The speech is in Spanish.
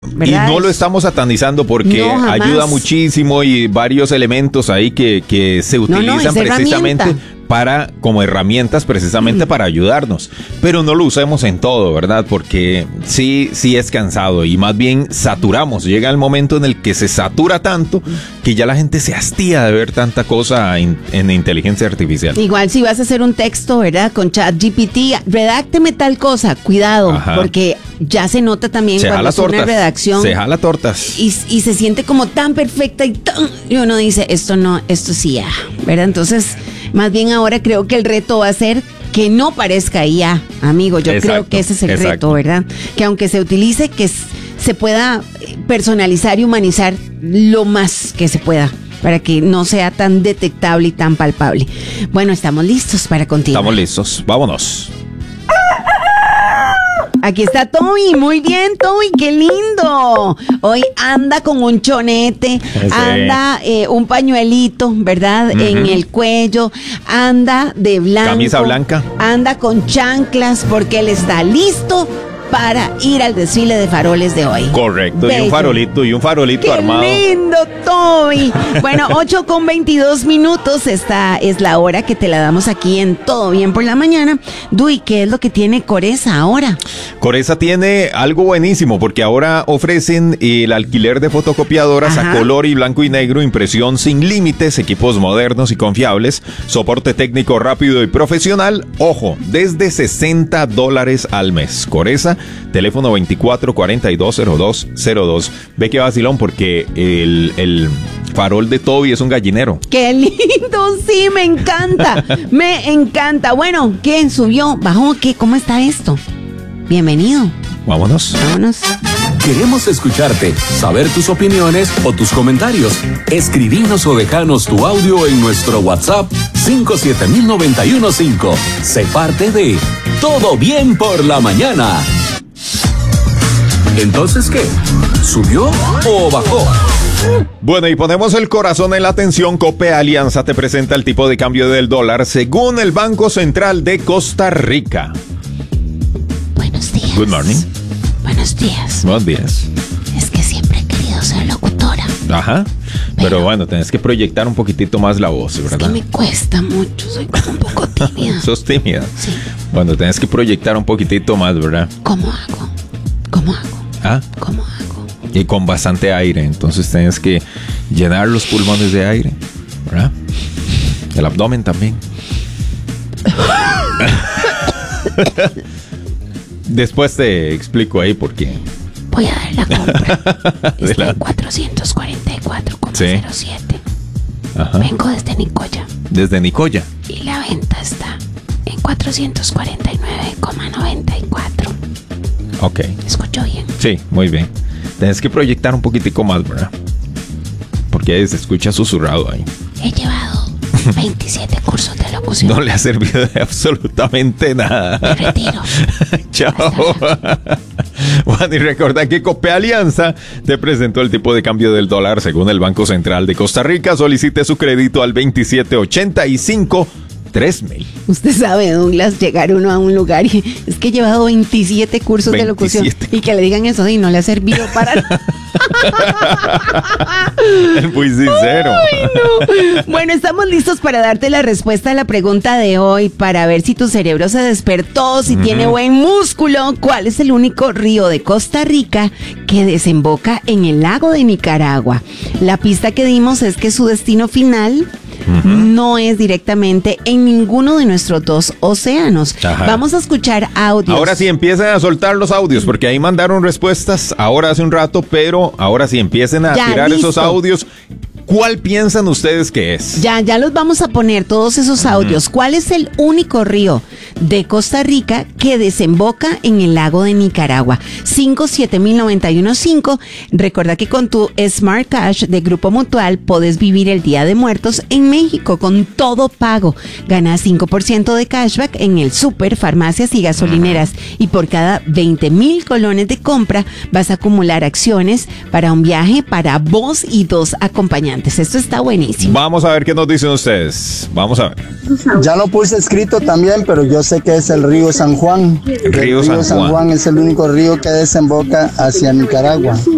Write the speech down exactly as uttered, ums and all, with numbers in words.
¿verdad? Y no lo estamos satanizando porque no, ayuda muchísimo y varios elementos ahí que, que se utilizan no, no, precisamente herramienta. para como herramientas precisamente mm. para ayudarnos. Pero no lo usemos en todo, ¿verdad? Porque sí, sí es cansado y más bien saturamos. Llega el momento en el que se satura tanto que ya la gente se hastía de ver tanta cosa en, en inteligencia artificial. Igual si vas a hacer un texto, ¿verdad? Con ChatGPT, redácteme tal cosa, cuidado, Ajá. porque ya se nota también se cuando es una redacción. Se jala tortas. Y, y se siente como tan perfecta y tan... Y uno dice, esto no, esto sí ya, ¿verdad? Entonces, más bien ahora creo que el reto va a ser que no parezca I A, amigo. Yo exacto, creo que ese es el exacto. reto, ¿verdad? Que aunque se utilice, que se pueda personalizar y humanizar lo más que se pueda, para que no sea tan detectable y tan palpable. Bueno, estamos listos para continuar. Estamos listos, vámonos. Aquí está Toby, muy bien Toby, qué lindo. Hoy anda con un chonete, sí. anda eh, un pañuelito, ¿verdad? Uh-huh. En el cuello, anda de blanco. Camisa blanca. Anda con chanclas porque él está listo para ir al desfile de faroles de hoy. Correcto, Bello. y un farolito, y un farolito ¡Qué armado. ¡Qué lindo, Toby! Bueno, ocho con veintidós minutos, esta es la hora que te la damos aquí en Todo Bien por la Mañana. Dui, ¿qué es lo que tiene Coresa ahora? Coresa tiene algo buenísimo, porque ahora ofrecen el alquiler de fotocopiadoras Ajá. a color y blanco y negro, impresión sin límites, equipos modernos y confiables, soporte técnico rápido y profesional, ojo, desde sesenta dólares al mes. Coresa, teléfono veinticuatro cuarenta y dos cero dos cero dos. Ve que vacilón porque el, el farol de Toby es un gallinero. ¡Qué lindo! Sí, me encanta. Me encanta. Bueno, ¿qué? ¿Subió? ¿Bajó? ¿Qué? ¿Cómo está esto? Bienvenido. Vámonos. Vámonos. Queremos escucharte, saber tus opiniones o tus comentarios. Escribinos o dejanos tu audio en nuestro WhatsApp cinco siete cero nueve uno cinco. Sé parte de Todo Bien por la Mañana. ¿Entonces qué? ¿Subió o bajó? Bueno, y ponemos el corazón en la atención. Cope Alianza te presenta el tipo de cambio del dólar según el Banco Central de Costa Rica. Buenos días. Good morning. Buenos días. Buenos días. Es que siempre he querido ser locutora. Ajá. Pero, Pero bueno, tenés que proyectar un poquitito más la voz, ¿verdad? Es que me cuesta mucho, soy como un poco tímida. ¿Sos tímida? Sí. Bueno, tenés que proyectar un poquitito más, ¿verdad? ¿Cómo hago? ¿Cómo hago? ¿Ah? ¿Cómo hago? Y con bastante aire, entonces tenés que llenar los pulmones de aire, ¿verdad? El abdomen también. Después te explico ahí por qué. Voy a dar la compra. Está en cuatrocientos cuarenta y cuatro coma cero siete. Ajá. Vengo desde Nicoya. Desde Nicoya. Y la venta está en cuatrocientos cuarenta y nueve coma noventa y cuatro. Ok. ¿Escuchó bien? Sí, muy bien. Tienes que proyectar un poquitico más, ¿verdad? Porque se escucha susurrado ahí. He llevado veintisiete cursos de locución. No le ha servido de absolutamente nada. Me retiro. Chao. Bueno, y recuerda que Cope Alianza te presentó el tipo de cambio del dólar según el Banco Central de Costa Rica. Solicite su crédito al veintisiete ochenta y cinco tres mil. Usted sabe, Douglas, llegar uno a un lugar y es que he llevado veintisiete cursos veintisiete. De locución y que le digan eso y no le ha servido para nada. Muy sincero. Ay, no. Bueno, estamos listos para darte la respuesta a la pregunta de hoy, para ver si tu cerebro se despertó, si uh-huh. tiene buen músculo. ¿Cuál es el único río de Costa Rica que desemboca en el lago de Nicaragua? La pista que dimos es que su destino final Uh-huh. no es directamente en ninguno de nuestros dos océanos. Ajá. Vamos a escuchar audios. Ahora sí empiecen a soltar los audios, porque ahí mandaron respuestas ahora hace un rato, pero ahora sí empiecen a ya, tirar listo. Esos audios. ¿Cuál piensan ustedes que es? Ya, ya los vamos a poner todos esos audios. Uh-huh. ¿Cuál es el único río de Costa Rica que desemboca en el lago de Nicaragua? cinco siete cero nueve uno cinco. Recuerda que con tu Smart Cash de Grupo Mutual podés vivir el Día de Muertos en México con todo pago. Ganas cinco por ciento de cashback en el súper, farmacias y gasolineras. Uh-huh. Y por cada veinte mil colones de compra vas a acumular acciones para un viaje para vos y dos acompañantes. Esto está buenísimo. Vamos a ver qué nos dicen ustedes. Vamos a ver. Ya lo puse escrito también, pero yo sé que es el río San Juan. El río, el río San, San Juan. Juan es el único río que desemboca hacia Nicaragua.